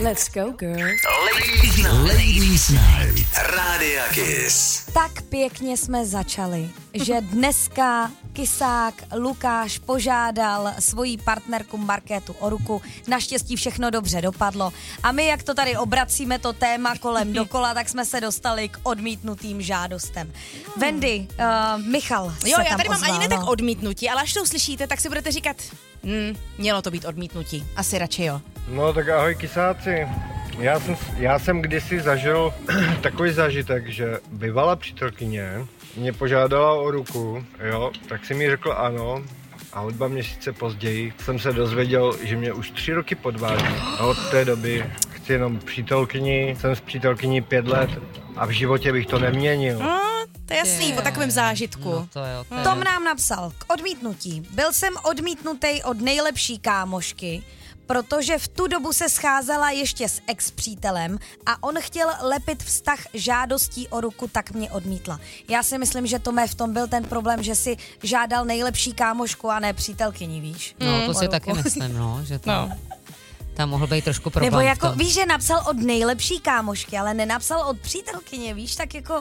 Let's go, girl. Ladies Night. Rádia Kiss. Tak pěkně jsme začali, že dneska Kysák Lukáš požádal svoji partnerku Markétu o ruku. Naštěstí všechno dobře dopadlo. A my, jak to tady obracíme to téma kolem dokola, tak jsme se dostali k odmítnutým žádostem. Wendy, Michal se Jo, já tam tady mám ozval, ani ne tak odmítnutí, ale až to uslyšíte, tak si budete říkat, mělo to být odmítnutí. Asi radši jo. No tak ahoj Kysáci. Já jsem kdysi zažil takový zážitek, že bývalá přítelkyně mě požádala o ruku, jo, tak si mi řekl ano a o 2 měsíce později jsem se dozvěděl, že mě už 3 roky podvádí. A od té doby chci jenom přítelkyni, jsem s přítelkyní 5 let a v životě bych to neměnil. To je jasný, po takovém zážitku. No to jo, Tom nám napsal k odmítnutí. Byl jsem odmítnutý od nejlepší kámošky, protože v tu dobu se scházela ještě s ex-přítelem a on chtěl lepit vztah žádostí o ruku, tak mě odmítla. Já si myslím, že Tome, v tom byl ten problém, že si žádal nejlepší kámošku a ne přítelkyni, víš? No, to si taky myslím, že to... Tam mohl být trošku problém. Nebo jako, víš, že napsal od nejlepší kámošky, ale nenapsal od přítelkyně, víš, tak jako...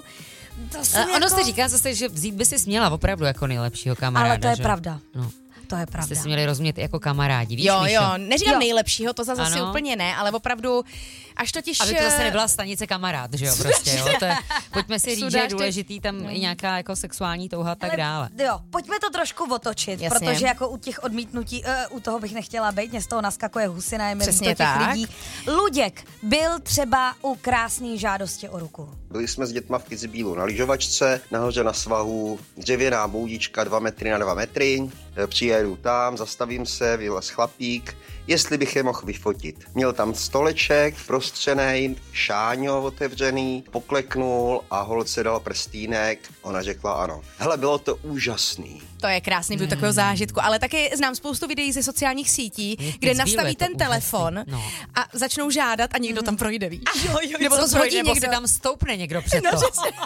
Ono se říká zase, že vzít by si směla opravdu jako nejlepšího kamaráda. Ale to je že? pravda. No. To je pravda. Jste si měli rozumět jako kamarádi, víš, Jo, Míšo? neříkám nejlepšího, to zase Ano. úplně ne, ale opravdu, až totiž... Aby to zase nebyla stanice kamarád, že jo, prostě, jo. To je, pojďme si říct, že je důležitý tam i nějaká jako sexuální touha a tak dále. Jo, pojďme to trošku otočit, Jasně. protože jako u těch odmítnutí, u toho bych nechtěla být, mě z toho naskakuje husina, je mi Přesně líto těch tak. lidí. Luděk byl třeba u krásný žádosti o ruku. Byli jsme s dětma v Kitzbühelu na lyžovačce, nahoře na svahu, dřevěná boudička 2 metry na 2 metry. Přijedu tam, zastavím se, vylez chlapík, jestli bych je mohl vyfotit. Měl tam stoleček, prostřenej, šáňo otevřený, pokleknul a holce dal prstínek, ona řekla ano. Hele, bylo to úžasný. To je krásný, byl takového zážitku, ale taky znám spoustu videí ze sociálních sítí, kde nastaví ten telefon a začnou žádat a někdo tam projde, víš? Nebo to zhodí nebo si tam stoupne někdo před to.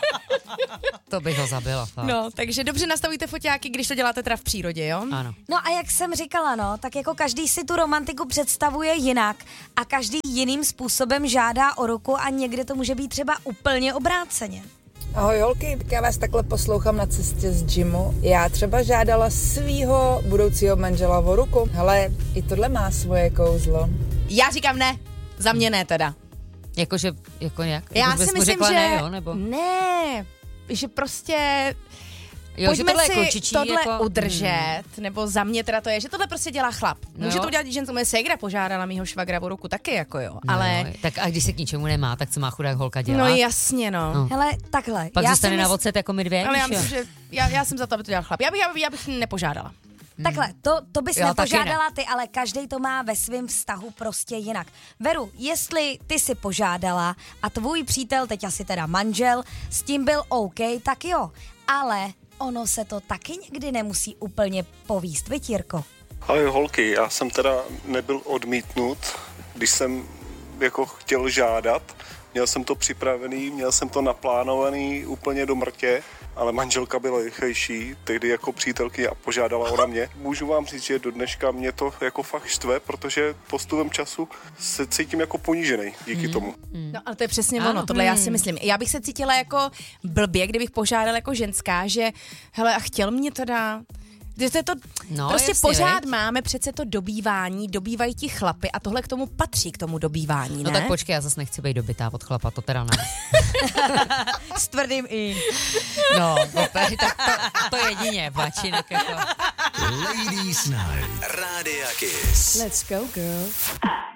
To bych ho zabila. Fakt. No, takže dobře nastavíte foťáky, když to děláte teda v přírodě, jo? Ano. No a jak jsem říkala, no, tak jako každý si tu romantiku představuje jinak a každý jiným způsobem žádá o ruku a někde to může být třeba úplně obráceně. Ahoj holky, tak já vás takhle poslouchám na cestě z gymu. Já třeba žádala svýho budoucího manžela o ruku. Hele, i tohle má svoje kouzlo. Já říkám ne, za mě ne teda. Jakože, jako jak? Já si myslím, že... Ne, jo, nebo? Ne, že prostě... Jo, Pojďme že tohle si je klučičí, tohle jako... udržet, nebo za mě teda to je, že tohle prostě dělá chlap. Může to udělat, že moje ségra požádala mýho švagra o ruku taky, jako jo, ale... No, tak a když se k ničemu nemá, tak co má chudák holka dělat? No jasně, no. Hele, takhle. Pak zůstane na ocet jako my dvě, Ale já víš, myslím, že já jsem za to, aby to dělal chlap. Já bych nepožádala. Takhle, to bys Jo, nepožádala ty, ale každej to má ve svém vztahu prostě jinak. Veru, jestli ty si požádala a tvůj přítel, teď asi teda manžel, s tím byl OK, tak jo, ale ono se to taky někdy nemusí úplně povíst, viď, Jirko? Ahoj holky, já jsem teda nebyl odmítnut, když jsem jako chtěl žádat. Měl jsem to připravený, měl jsem to naplánovaný úplně do mrtě, ale manželka byla rychlejší, tehdy jako přítelkyně a požádala ona mě. Můžu vám říct, že do dneška mě to jako fakt štve, protože postupem času se cítím jako ponížený díky tomu. No ale to je přesně ono, tohle já si myslím. Já bych se cítila jako blbě, kdybych požádala jako ženská, že hele a chtěl mě teda... To je to, prostě jasně, pořád veď. máme přece to dobývání, dobývají ti chlapy a tohle k tomu patří, k tomu dobývání, No ne? tak počkej, já zase nechci být dobytá od chlapa, to teda ne. S tvrdým i. No, tak to jedině, pač, jinak jako... Ladies Night. Rádia Kiss. Let's go, girl.